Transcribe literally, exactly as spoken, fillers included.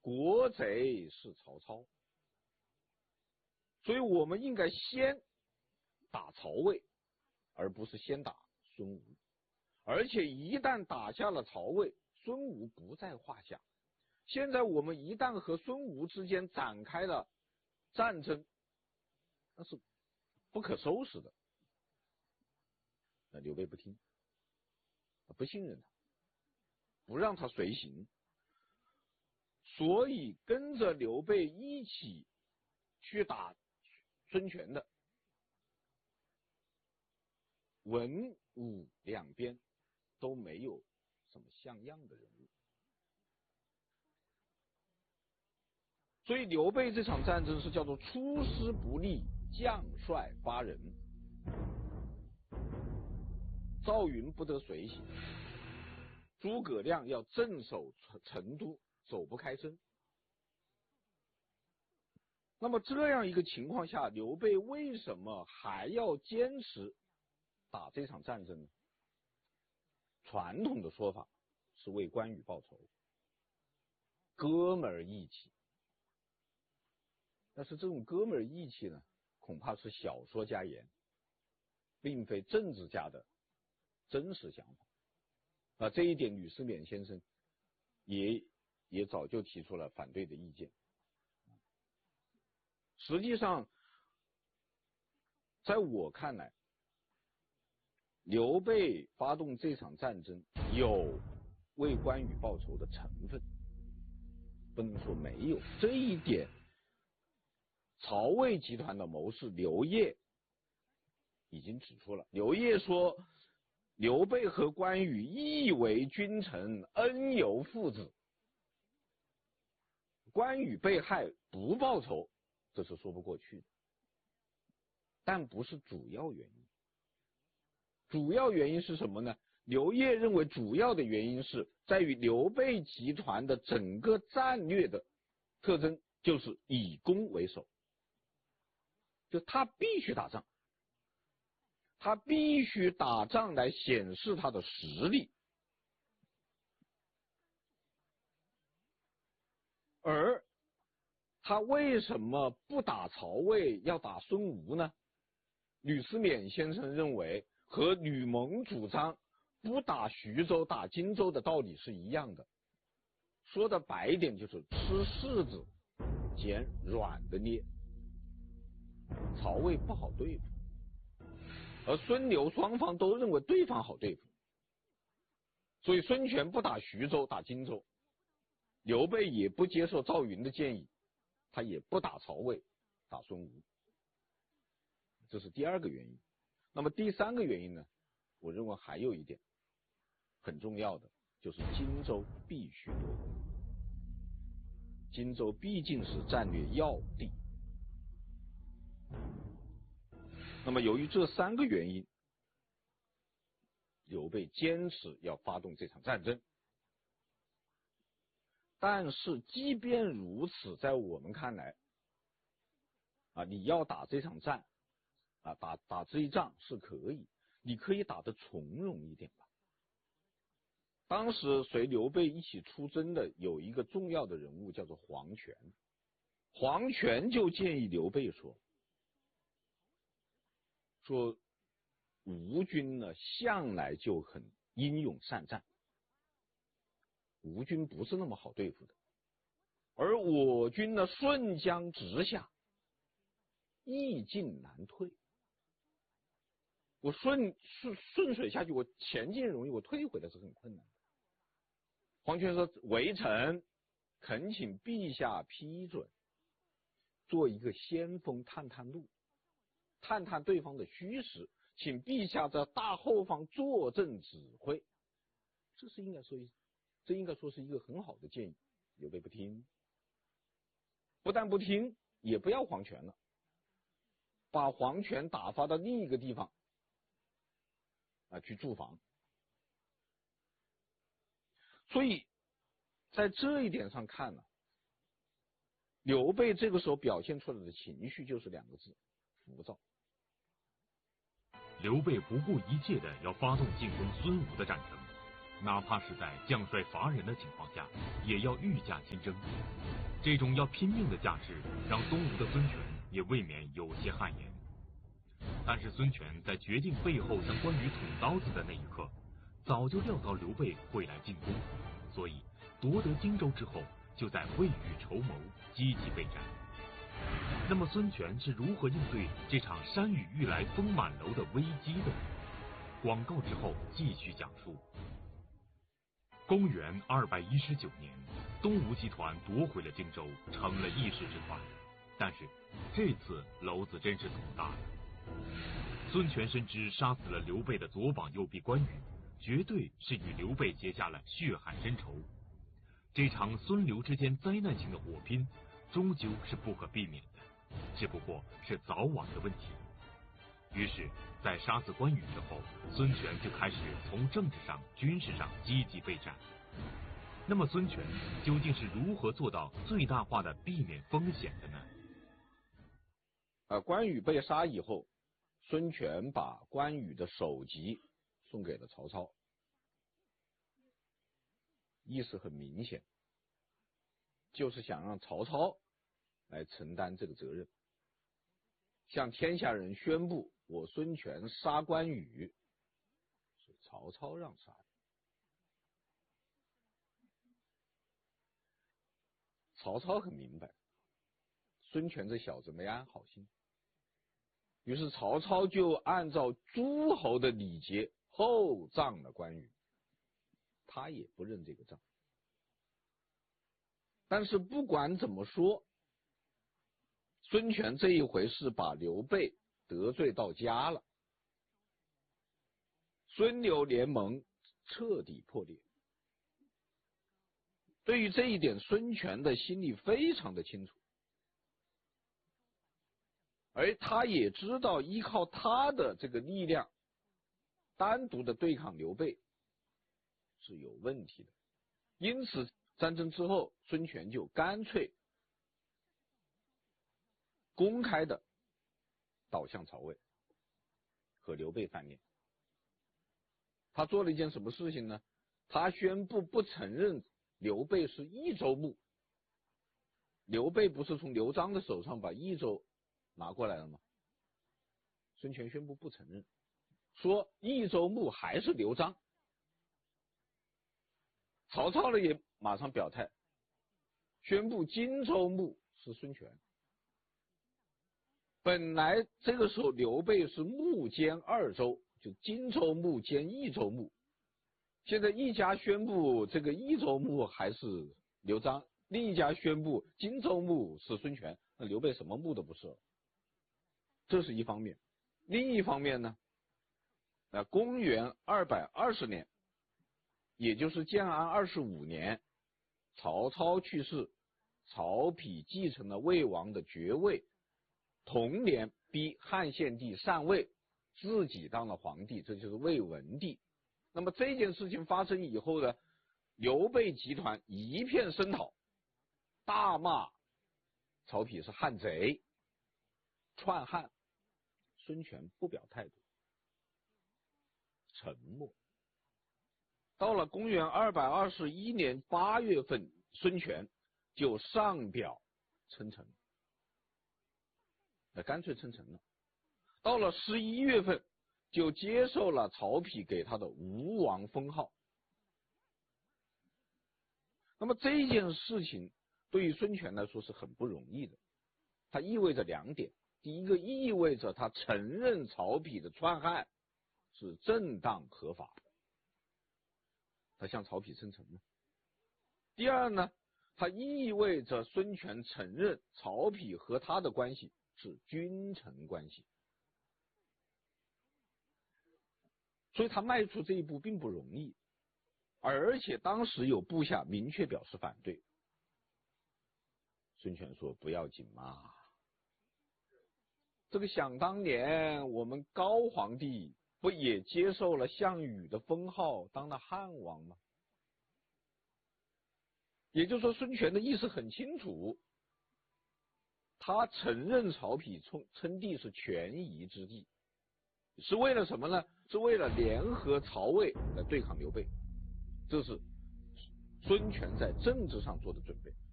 国贼是曹操，所以我们应该先打曹魏，而不是先打孙吴。而且一旦打下了曹魏，孙吴不在话下。现在我们一旦和孙吴之间展开了战争，那是不可收拾的。那刘备不听，不信任他，不让他随行，所以跟着刘备一起去打孙权的文武两边都没有什么像样的人物。所以刘备这场战争是叫做出师不利，将帅发人。赵云不得随行，诸葛亮要镇守成都，走不开身。那么这样一个情况下，刘备为什么还要坚持打这场战争呢？传统的说法是为关羽报仇，哥们儿义气。但是这种哥们儿义气呢，恐怕是小说家言，并非政治家的真实想法。啊，这一点吕思勉先生也也早就提出了反对的意见。实际上，在我看来，刘备发动这场战争有为关羽报仇的成分，不能说没有。这一点，曹魏集团的谋士刘烨已经指出了。刘烨说，刘备和关羽义为君臣，恩由父子。关羽被害不报仇，这是说不过去的，但不是主要原因。主要原因是什么呢？刘烨认为主要的原因是在于刘备集团的整个战略的特征就是以攻为守，就他必须打仗，他必须打仗来显示他的实力。而他为什么不打曹魏，要打孙吴呢？吕思勉先生认为和吕蒙主张不打徐州打荆州的道理是一样的。说的白一点，就是吃柿子捡软的捏。曹魏不好对付，而孙刘双方都认为对方好对付，所以孙权不打徐州打荆州，刘备也不接受赵云的建议，他也不打曹魏打孙吴。这是第二个原因。那么第三个原因呢，我认为还有一点很重要的，就是荆州必须夺回。荆州毕竟是战略要地。那么由于这三个原因，刘备坚持要发动这场战争。但是即便如此，在我们看来啊，你要打这场战啊，打打这一仗是可以，你可以打得从容一点吧。当时随刘备一起出征的有一个重要的人物叫做黄权，黄权就建议刘备说说吴军呢向来就很英勇善战，吴军不是那么好对付的，而我军呢顺江直下，易进难退。我顺顺顺水下去，我前进容易，我退回来是很困难的。黄权说：“微臣恳请陛下批准，做一个先锋探探路，探探对方的虚实，请陛下在大后方坐镇指挥。”这是应该说一，这应该说是一个很好的建议。刘备不听，不但不听，也不要黄权了，把黄权打发到另一个地方啊去驻防。所以在这一点上看呢，刘备这个时候表现出来的情绪就是两个字：浮躁。 刘备不顾一切的要发动进攻孙吴的战争， 哪怕是在将帅乏人的情况下，也要御驾亲征。这种要拼命的架势，让东吴的孙权也未免有些汗颜。但是孙权在决定背后向关羽捅刀子的那一刻，早就料到刘备会来进攻，所以夺得荆州之后，就在未雨绸缪，积极备战。那么孙权是如何应对这场山雨欲来风满楼的危机的？广告之后继续讲述。公元二百一十九年，东吴集团夺回了荆州，成了一时之快。但是这次篓子真是捅大了。孙权深知杀死了刘备的左膀右臂关羽，绝对是与刘备结下了血海深仇。这场孙刘之间灾难性的火拼，终究是不可避免的，只不过是早晚的问题。于是，在杀死关羽之后，孙权就开始从政治上、军事上积极备战。那么，孙权究竟是如何做到最大化的避免风险的呢？ 呃，关羽被杀以后，孙权把关羽的首级送给了曹操，意思很明显，就是想让曹操来承担这个责任，向天下人宣布我孙权杀关羽是曹操让杀的。曹操很明白，孙权这小子没安好心，于是曹操就按照诸侯的礼节厚葬了关羽，他也不认这个账。但是不管怎么说，孙权这一回是把刘备得罪到家了，孙刘联盟彻底破裂。对于这一点，孙权的心里非常的清楚，而他也知道依靠他的这个力量单独的对抗刘备是有问题的。因此战争之后，孙权就干脆公开的倒向曹魏，和刘备翻脸。他做了一件什么事情呢？他宣布不承认刘备是益州牧。刘备不是从刘璋的手上把益州拿过来了吗？孙权宣布不承认，说益州牧还是刘璋。曹操呢也马上表态，宣布荆州牧是孙权。本来这个时候刘备是牧兼二州，就荆州牧兼益州牧，现在一家宣布这个益州牧还是刘璋，另一家宣布荆州牧是孙权，那刘备什么牧都不是了。这是一方面。另一方面呢，呃，公元二百二十年，也就是建安二十五年，曹操去世，曹丕继承了魏王的爵位，同年逼汉献帝禅位，自己当了皇帝，这就是魏文帝。那么这件事情发生以后呢，刘备集团一片声讨，大骂曹丕是汉贼，篡汉。孙权不表态度，沉默。到了公元二百二十一年八月份，孙权就上表称臣，那干脆称臣了。到了十一月份，就接受了曹丕给他的吴王封号。那么这件事情对于孙权来说是很不容易的，它意味着两点。第一个，意味着他承认曹丕的篡汉是正当合法的，他向曹丕称臣了。第二呢，它意味着孙权承认曹丕和他的关系是君臣关系，所以他迈出这一步并不容易，而且当时有部下明确表示反对。孙权说不要紧嘛，这个想当年我们高皇帝不也接受了项羽的封号，当了汉王吗？也就是说，孙权的意思很清楚，他承认曹丕称称帝是权宜之计，是为了什么呢？是为了联合曹魏来对抗刘备。 这是孙权在政治上做的准备。